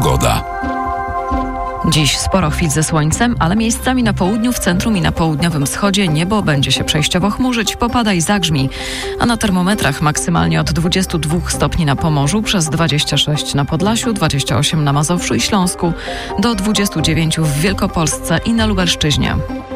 Pogoda. Dziś sporo chwil ze słońcem, ale miejscami na południu, w centrum i na południowym wschodzie niebo będzie się przejściowo chmurzyć, popada i zagrzmi. A na termometrach maksymalnie od 22 stopni na Pomorzu, przez 26 na Podlasiu, 28 na Mazowszu i Śląsku, do 29 w Wielkopolsce i na Lubelszczyźnie.